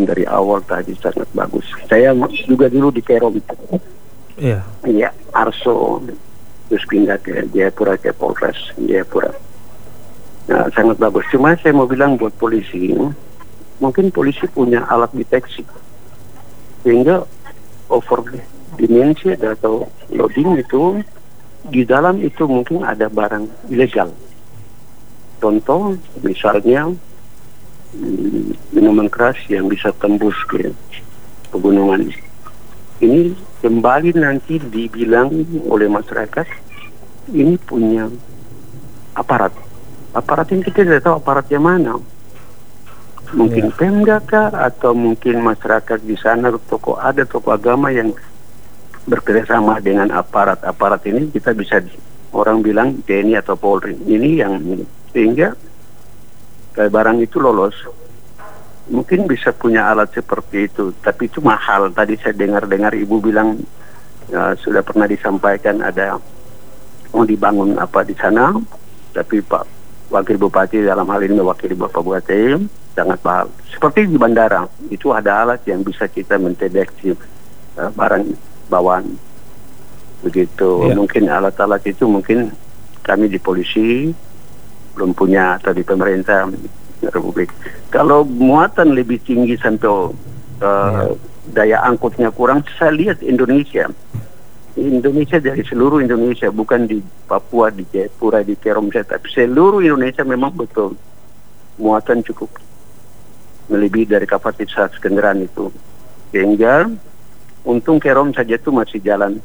dari awal tadi sangat bagus. Saya juga dulu di Kerom. Iya. Iya, Arso, terus pindah ke Jayapura, ke Polres Jayapura. Nah, sangat bagus. Cuma saya mau bilang buat polisi, mungkin polisi punya alat deteksi, sehingga over dimensi atau loading itu, di dalam itu mungkin ada barang ilegal. Contoh, misalnya minuman keras yang bisa tembus ke pegunungan. Ini kembali nanti dibilang oleh masyarakat, ini punya aparat. Aparat ini kita tidak tahu aparatnya mana. Mungkin Pemda kah, atau mungkin masyarakat di sana, tokoh agama yang bekerjasama dengan aparat ini. Kita bisa orang bilang TNI atau Polri. Ini yang sehingga barang itu lolos. Mungkin bisa punya alat seperti itu, tapi itu mahal. Tadi saya dengar Ibu bilang sudah pernah disampaikan ada mau dibangun apa di sana, tapi Pak Wakil Bupati dalam hal ini mewakili Bapak Bupati sangat mahal. Seperti di bandara itu ada alat yang bisa kita mendeteksi barang bawaan. Begitu. Mungkin alat-alat itu mungkin kami di polisi belum punya, atau di pemerintah Republik. Kalau muatan lebih tinggi sampai daya angkutnya kurang, saya lihat Indonesia dari seluruh Indonesia, bukan di Papua, di Jayapura, di Kerom, tapi seluruh Indonesia memang betul muatan cukup melebihi dari kapasitas kendaraan itu. Sehingga untung Kerom saja itu masih jalan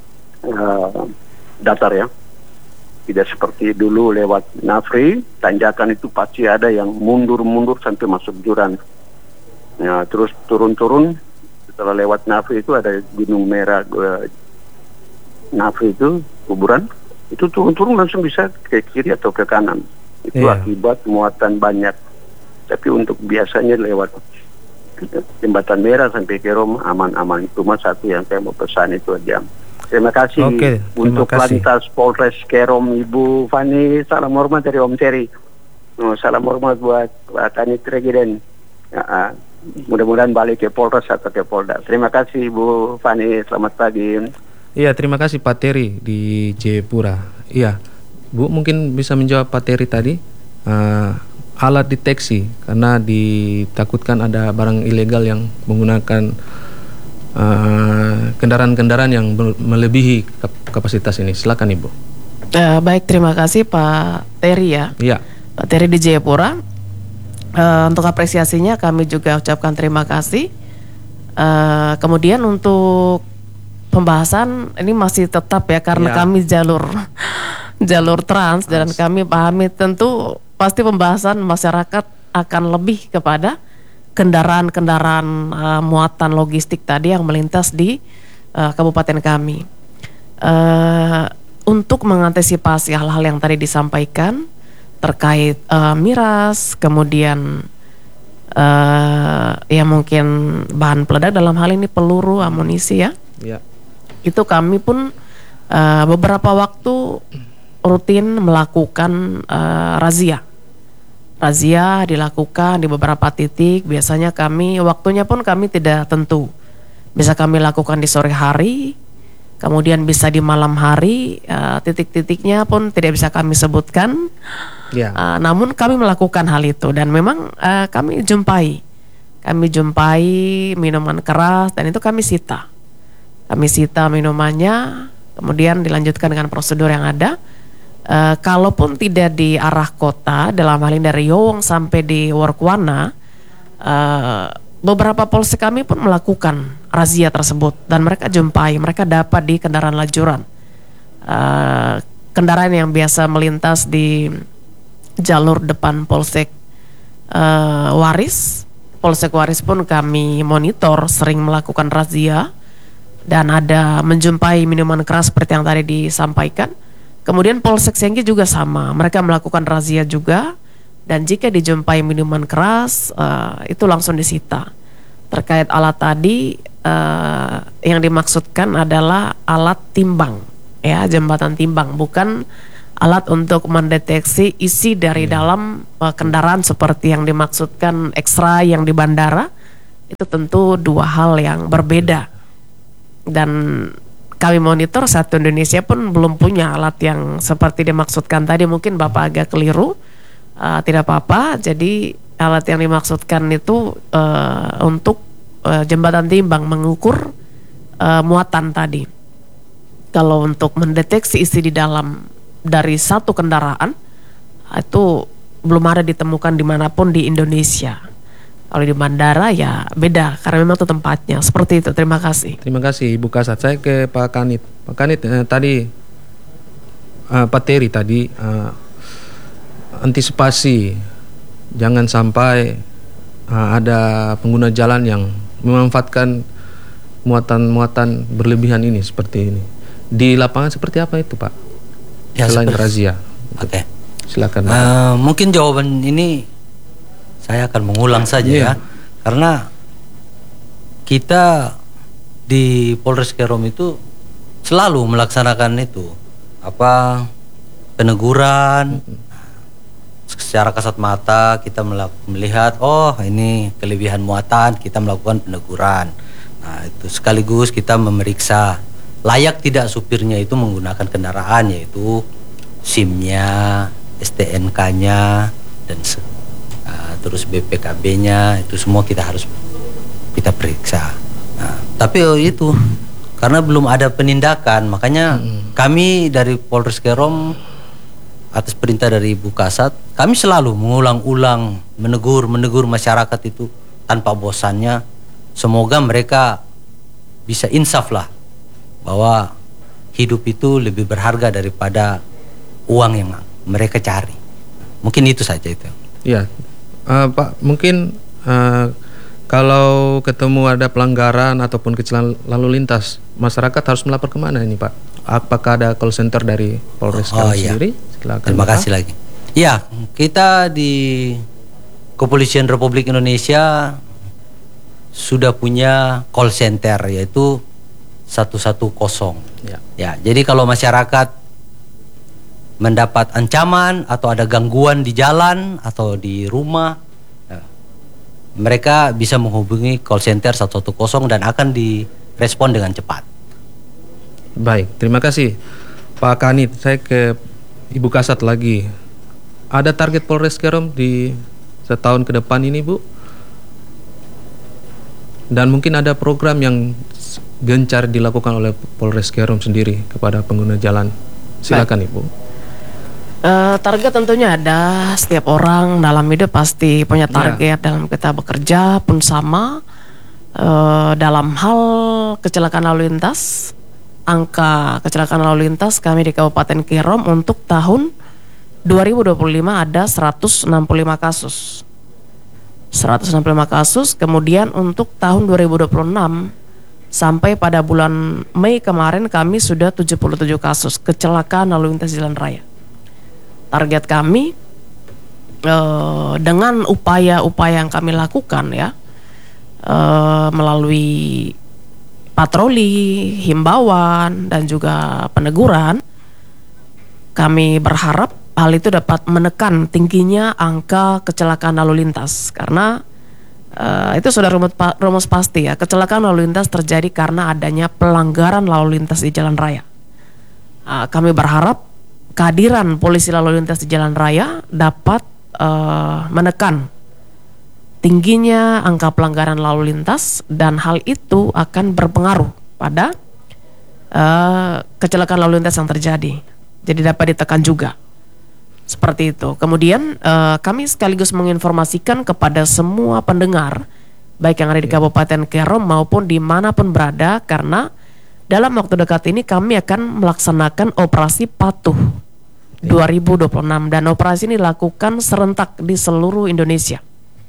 datar ya. Tidak seperti dulu lewat Nafri, tanjakan itu pasti ada yang mundur-mundur sampai masuk jurang. Ya, terus turun-turun, setelah lewat Nafri itu ada Gunung Merah, Nafri itu, kuburan, itu turun-turun langsung bisa ke kiri atau ke kanan. Itu akibat muatan banyak. Tapi untuk biasanya lewat Jembatan Merah sampai Kerom aman-aman. Itu cuma satu yang saya mau pesan itu aja. Terima kasih untuk Lantas Polres Kerom, Ibu Fani. Salam hormat dari Om Terry. Salam hormat buat Pak Kanit Regiden. Mudah-mudahan balik ke Polres atau ke Polda. Terima kasih Ibu Fani. Selamat pagi. Iya, terima kasih Pak Terry di Jayapura. Iya, Bu mungkin bisa menjawab Pak Terry tadi. Alat deteksi, karena ditakutkan ada barang ilegal yang menggunakan kendaraan-kendaraan yang melebihi kapasitas ini. Silakan Ibu. Baik, terima kasih Pak Terry ya. Iya. Pak Terry di Jayapura. Untuk apresiasinya kami juga ucapkan terima kasih. Kemudian untuk pembahasan ini masih tetap ya, karena kami jalur trans dan kami pahami tentu pasti pembahasan masyarakat akan lebih kepada kendaraan-kendaraan muatan logistik tadi yang melintas di kabupaten kami. Untuk mengantisipasi hal-hal yang tadi disampaikan terkait miras, kemudian ya mungkin bahan peledak, dalam hal ini peluru, amunisi ya. Itu kami pun beberapa waktu rutin melakukan razia dilakukan di beberapa titik. Biasanya waktunya pun kami tidak tentu. Bisa kami lakukan di sore hari, kemudian bisa di malam hari. Titik-titiknya pun tidak bisa kami sebutkan. Namun kami melakukan hal itu, dan memang kami jumpai minuman keras, dan itu kami sita minumannya, kemudian dilanjutkan dengan prosedur yang ada. Kalaupun tidak di arah kota, dalam hal ini dari Yowong sampai di Workwana, beberapa polsek kami pun melakukan razia tersebut, dan mereka dapat di kendaraan lajuran, kendaraan yang biasa melintas di jalur depan Polsek Polsek Waris pun kami monitor, sering melakukan razia, dan ada menjumpai minuman keras seperti yang tadi disampaikan. Kemudian Polsek Senggi juga sama, mereka melakukan razia juga, dan jika dijumpai minuman keras itu langsung disita. Terkait alat tadi, yang dimaksudkan adalah alat timbang, ya, jembatan timbang, bukan alat untuk mendeteksi isi dari dalam kendaraan seperti yang dimaksudkan X-ray yang di bandara. itu tentu dua hal yang berbeda. Dan kami monitor satu Indonesia pun belum punya alat yang seperti dimaksudkan tadi. Mungkin Bapak agak keliru, tidak apa-apa. Jadi alat yang dimaksudkan itu untuk jembatan timbang, mengukur muatan tadi. Kalau untuk mendeteksi isi di dalam dari satu kendaraan, itu belum ada ditemukan dimanapun di Indonesia. Kalau di bandara ya beda, karena memang itu tempatnya. Seperti itu, terima kasih. Terima kasih Ibu Kasat. Saya ke Pak Kanit. Pak Kanit, tadi Pak Teri tadi antisipasi jangan sampai ada pengguna jalan yang memanfaatkan muatan-muatan berlebihan ini seperti ini. Di lapangan seperti apa itu, Pak? Ya, selain razia. Oke. Silakan. Mungkin jawaban ini saya akan mengulang saja ya. Karena kita di Polres Kerom itu selalu melaksanakan itu peneguran secara kasat mata. Kita melihat ini kelebihan muatan, kita melakukan peneguran. Nah, itu sekaligus kita memeriksa layak tidak supirnya itu menggunakan kendaraan, yaitu SIM-nya, STNK-nya, dan terus BPKB-nya, itu semua kita periksa. Nah, tapi itu karena belum ada penindakan, makanya kami dari Polres Kerom atas perintah dari Ibu Kasat, kami selalu mengulang-ulang menegur masyarakat itu tanpa bosannya. Semoga mereka bisa insaf lah bahwa hidup itu lebih berharga daripada uang yang mereka cari. Mungkin itu saja itu. Ya, Pak, mungkin kalau ketemu ada pelanggaran ataupun kecelakaan lalu lintas, masyarakat harus melapor kemana ini, Pak? Apakah ada call center dari Polres sendiri? Silakan. Terima kasih lagi. Ya, kita di Kepolisian Republik Indonesia sudah punya call center, yaitu 110. Ya, jadi kalau masyarakat mendapat ancaman atau ada gangguan di jalan atau di rumah, mereka bisa menghubungi call center 110 dan akan direspon dengan cepat. Baik, terima kasih Pak Kanit. Saya ke Ibu Kasat lagi. Ada target Polres Kerom di setahun ke depan ini, Bu? Dan mungkin ada program yang gencar dilakukan oleh Polres Kerom sendiri kepada pengguna jalan. Silakan, Ibu. Target tentunya ada. Setiap orang dalam hidup pasti punya target. Dalam kita bekerja pun sama. Dalam hal kecelakaan lalu lintas, angka kecelakaan lalu lintas kami di Kabupaten Kerom untuk tahun 2025 ada 165 kasus. 165 kasus. Kemudian untuk tahun 2026 sampai pada bulan Mei kemarin kami sudah 77 kasus kecelakaan lalu lintas jalan raya. Target kami dengan upaya-upaya yang kami lakukan ya, melalui patroli, himbauan dan juga peneguran, kami berharap hal itu dapat menekan tingginya angka kecelakaan lalu lintas. Karena itu sudah rumus pasti ya, kecelakaan lalu lintas terjadi karena adanya pelanggaran lalu lintas di jalan raya. Kami berharap kehadiran polisi lalu lintas di jalan raya dapat menekan tingginya angka pelanggaran lalu lintas, dan hal itu akan berpengaruh pada kecelakaan lalu lintas yang terjadi. Jadi dapat ditekan juga. Seperti itu. Kemudian kami sekaligus menginformasikan kepada semua pendengar, baik yang ada di Kabupaten Kerom maupun dimanapun berada, karena dalam waktu dekat ini kami akan melaksanakan operasi Patuh 2026, dan operasi ini dilakukan serentak di seluruh Indonesia.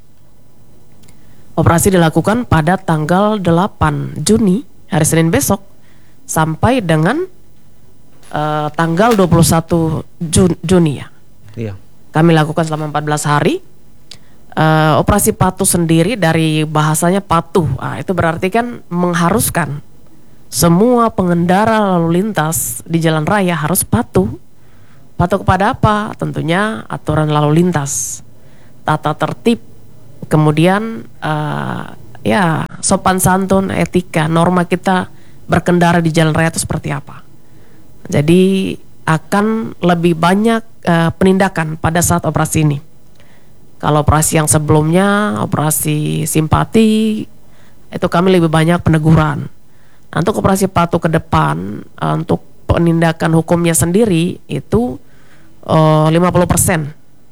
Operasi dilakukan pada tanggal 8 Juni, hari Senin besok, sampai dengan tanggal 21 Juni ya. Iya. Kami lakukan selama 14 hari. Operasi Patuh sendiri dari bahasanya patuh, itu berarti kan mengharuskan semua pengendara lalu lintas di jalan raya harus patuh. Patuh kepada apa? Tentunya aturan lalu lintas, tata tertib, kemudian ya sopan santun, etika, norma kita berkendara di jalan raya itu seperti apa. Jadi akan lebih banyak penindakan pada saat operasi ini. Kalau operasi yang sebelumnya, operasi simpati, itu kami lebih banyak peneguran. Untuk operasi patuh ke depan, untuk penindakan hukumnya sendiri itu 50%.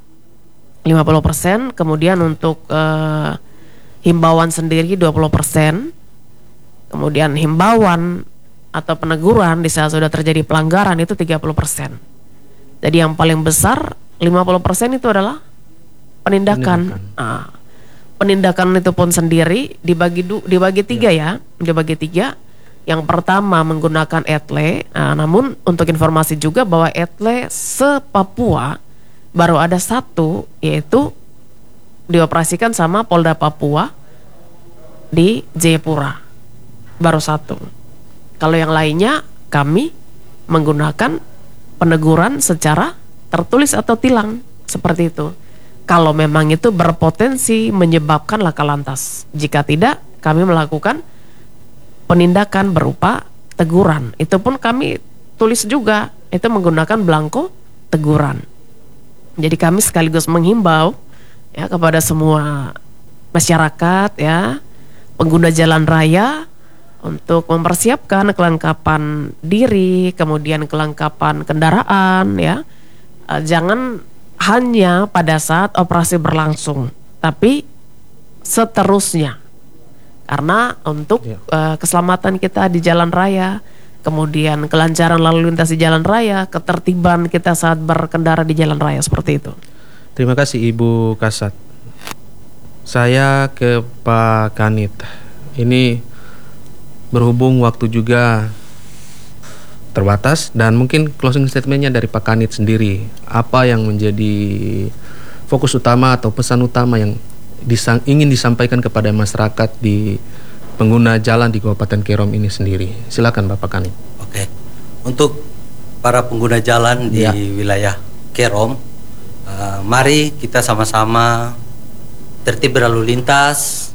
50%, kemudian untuk himbauan sendiri 20%, kemudian himbauan atau peneguran di saat sudah terjadi pelanggaran itu 30%. Jadi yang paling besar 50% itu adalah penindakan. Penindakan itu pun sendiri dibagi tiga ya, dibagi tiga. Yang pertama menggunakan etle, namun untuk informasi juga bahwa etle se-Papua baru ada satu, yaitu dioperasikan sama Polda Papua di Jayapura, baru satu. Kalau yang lainnya kami menggunakan peneguran secara tertulis atau tilang, seperti itu. Kalau memang itu berpotensi menyebabkan laka lantas. Jika tidak, kami melakukan penindakan berupa teguran. Itu pun kami tulis juga, itu menggunakan belangko teguran. Jadi kami sekaligus menghimbau ya kepada semua masyarakat ya, pengguna jalan raya untuk mempersiapkan kelengkapan diri, kemudian kelengkapan kendaraan ya. Jangan hanya pada saat operasi berlangsung, tapi seterusnya. Karena untuk keselamatan kita di jalan raya, kemudian kelancaran lalu lintas di jalan raya, ketertiban kita saat berkendara di jalan raya, seperti itu. Terima kasih Ibu Kasat. Saya ke Pak Kanit. Ini berhubung waktu juga terbatas dan mungkin closing statementnya dari Pak Kanit sendiri. Apa yang menjadi fokus utama atau pesan utama yang ingin disampaikan kepada masyarakat di pengguna jalan di Kabupaten Kerom ini sendiri? Silakan Bapak Kanit. Oke. Untuk para pengguna jalan di wilayah Kerom, mari kita sama-sama tertib berlalu lintas.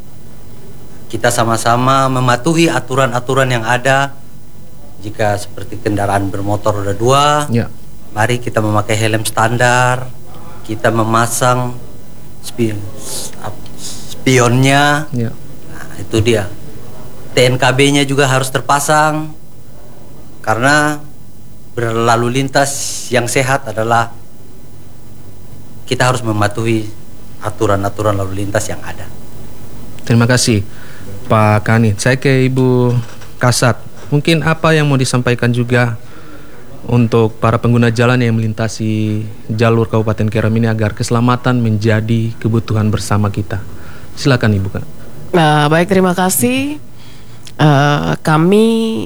Kita sama-sama mematuhi aturan-aturan yang ada. Jika seperti kendaraan bermotor roda 2, mari kita memakai helm standar. Kita memasang spionnya. Nah, itu dia. TNKB-nya juga harus terpasang. Karena berlalu lintas yang sehat adalah kita harus mematuhi aturan-aturan lalu lintas yang ada. Terima kasih Pak Kanit. Saya ke Ibu Kasat. Mungkin apa yang mau disampaikan juga untuk para pengguna jalan yang melintasi jalur Kabupaten Kerom ini agar keselamatan menjadi kebutuhan bersama kita. Silakan Ibu Kak. Baik, terima kasih. Kami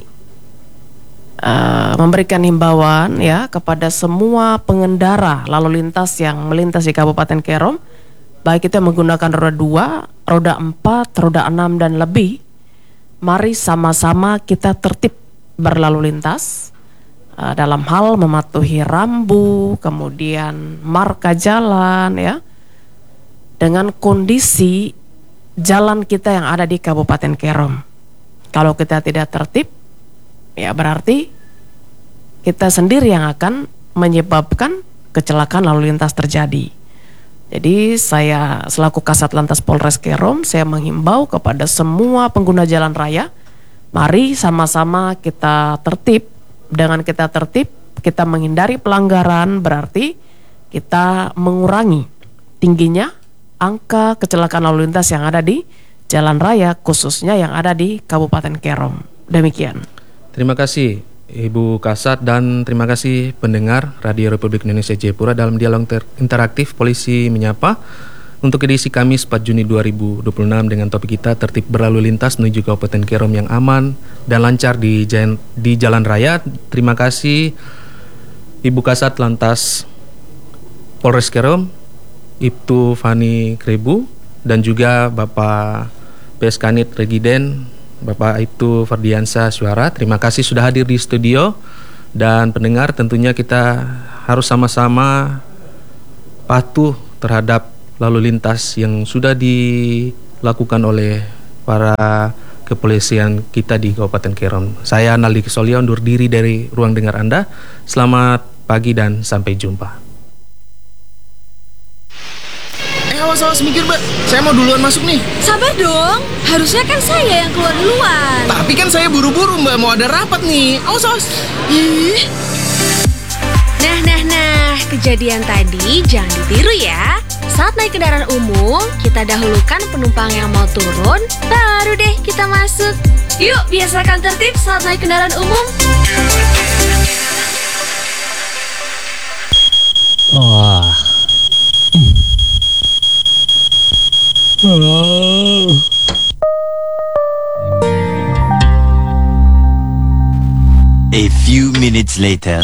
memberikan himbauan ya kepada semua pengendara lalu lintas yang melintas di Kabupaten Kerom, baik itu menggunakan roda 2, roda 4, roda 6 dan lebih. Mari sama-sama kita tertib berlalu lintas dalam hal mematuhi rambu, kemudian marka jalan ya, dengan kondisi jalan kita yang ada di Kabupaten Kerom. Kalau kita tidak tertib, ya berarti kita sendiri yang akan menyebabkan kecelakaan lalu lintas terjadi. Jadi saya selaku Kasat Lantas Polres Kerom, saya menghimbau kepada semua pengguna jalan raya, mari sama-sama kita tertib. Dengan kita tertib, kita menghindari pelanggaran, berarti kita mengurangi tingginya angka kecelakaan lalu lintas yang ada di jalan raya, khususnya yang ada di Kabupaten Kerom. Demikian. Terima kasih Ibu Kasat dan terima kasih pendengar Radio Republik Indonesia Jayapura dalam dialog interaktif Polisi Menyapa untuk edisi Kamis 4 Juni 2026 dengan topik kita tertib berlalu lintas menuju Kabupaten Kerom yang aman dan lancar di jalan raya. Terima kasih Ibu Kasat Lantas Polres Kerom, Ibtu Fani Krebu, dan juga Bapak PS Kanit Regiden, Bapak Ibtu Ferdiansa Suara. Terima kasih sudah hadir di studio. Dan pendengar, tentunya kita harus sama-sama patuh terhadap lalu lintas yang sudah dilakukan oleh para kepolisian kita di Kabupaten Kerom. Saya Naldi Kisolya undur diri dari ruang dengar Anda. Selamat pagi dan sampai jumpa. Awas mikir, Mbak. Saya mau duluan masuk nih. Sabar dong, harusnya kan saya yang keluar duluan. Tapi kan saya buru-buru, Mbak, mau ada rapat nih. Awas. Ih. Nah, kejadian tadi jangan ditiru ya. Saat naik kendaraan umum, kita dahulukan penumpang yang mau turun, baru deh kita masuk. Yuk, biasakan tertib saat naik kendaraan umum. Wah. A few minutes later.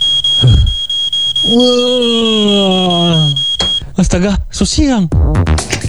Wah. Astaga, so siang.